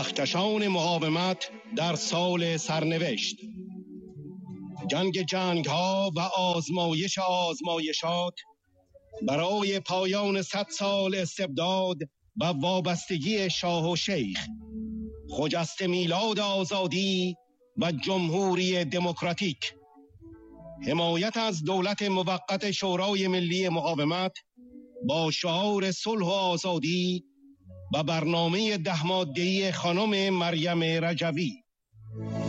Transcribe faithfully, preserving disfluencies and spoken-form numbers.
رختکشان مقاومت در سال سرنوشت. جنگ جنگ ها و آزمایش آزمایشات برای پایان صد سال استبداد و وابستگی شاه و شیخ، خجسته میلاد آزادی و جمهوری دموکراتیک. حمایت از دولت موقت شورای ملی مقاومت با شعار صلح و آزادی و برنامه ده ماده‌ای خانم مریم رجوی.